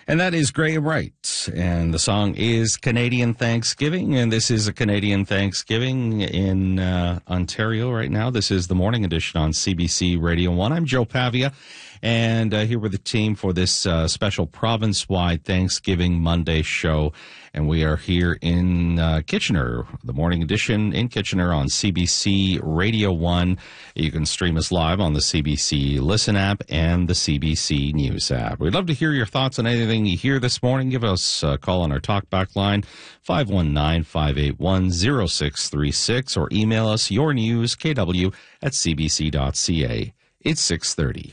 And that is Graham Wright. And the song is Canadian Thanksgiving. And this is a Canadian Thanksgiving in Ontario right now. This is the morning edition on CBC Radio 1. I'm Joe Pavia. And here with the team for this special province-wide Thanksgiving Monday show. And we are here in Kitchener, the morning edition in Kitchener on CBC Radio 1. You can stream us live on the CBC Listen app and the CBC News app. We'd love to hear your thoughts on anything you hear this morning. Give us a call on our talkback line, 519-581-0636, or email us your news, kw@cbc.ca. It's 6:30.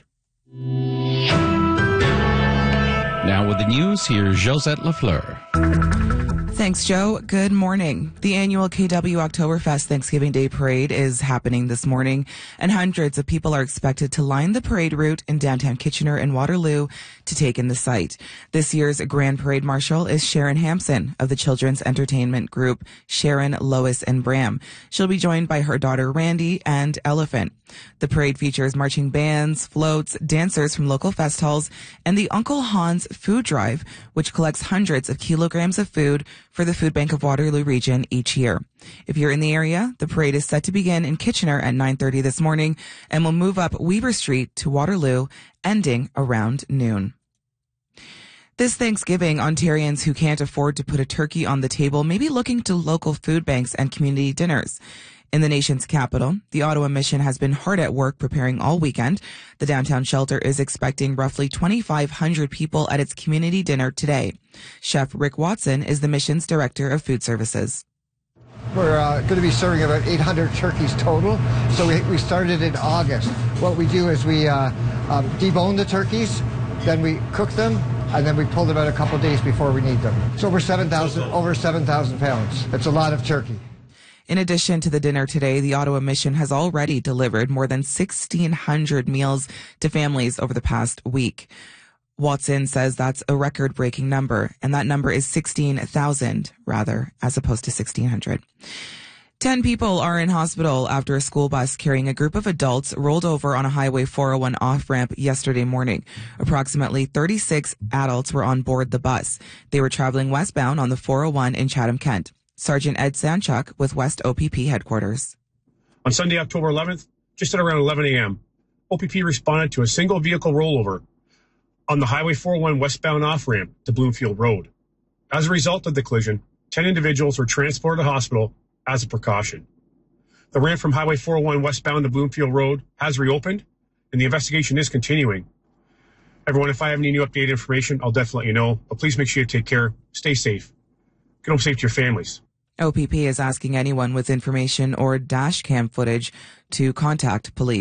Now with the news, here's Josette Lafleur. Thanks, Joe. Good morning. The annual KW Oktoberfest Thanksgiving Day Parade is happening this morning, and hundreds of people are expected to line the parade route in downtown Kitchener and Waterloo to take in the site. This year's Grand Parade Marshal is Sharon Hampson of the children's entertainment group Sharon, Lois, and Bram. She'll be joined by her daughter Randy and Elephant. The parade features marching bands, floats, dancers from local fest halls, and the Uncle Hans Food Drive, which collects hundreds of kilograms of food for the Food Bank of Waterloo region each year. If you're in the area, the parade is set to begin in Kitchener at 9:30 this morning and will move up Weaver Street to Waterloo, ending around noon. This Thanksgiving, Ontarians who can't afford to put a turkey on the table may be looking to local food banks and community dinners. In the nation's capital, the Ottawa Mission has been hard at work preparing all weekend. The downtown shelter is expecting roughly 2,500 people at its community dinner today. Chef Rick Watson is the mission's director of food services. We're going to be serving about 800 turkeys total. So we started in August. What we do is we debone the turkeys, then we cook them, and then we pull them out a couple days before we need them. So over 7,000 pounds. It's a lot of turkey. In addition to the dinner today, the Ottawa Mission has already delivered more than 1,600 meals to families over the past week. Watson says that's a record-breaking number, and that number is 16,000, rather, as opposed to 1,600. 10 people are in hospital after a school bus carrying a group of adults rolled over on a Highway 401 off-ramp yesterday morning. Approximately 36 adults were on board the bus. They were traveling westbound on the 401 in Chatham, Kent. Sergeant Ed Sanchuk with West OPP headquarters. On Sunday, October 11th, just at around 11 a.m., OPP responded to a single vehicle rollover on the Highway 401 westbound off-ramp to Bloomfield Road. As a result of the collision, 10 individuals were transported to hospital as a precaution. The ramp from Highway 401 westbound to Bloomfield Road has reopened, and the investigation is continuing. Everyone, if I have any new updated information, I'll definitely let you know, but please make sure you take care, stay safe, get home safe to your families. OPP is asking anyone with information or dash cam footage to contact police.